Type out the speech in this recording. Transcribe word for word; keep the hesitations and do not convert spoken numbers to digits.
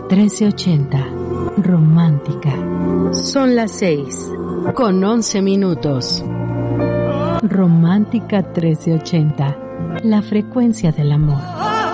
trece ochenta. Romántica. Son las seis con once minutos. Romántica trece ochenta. La frecuencia del amor.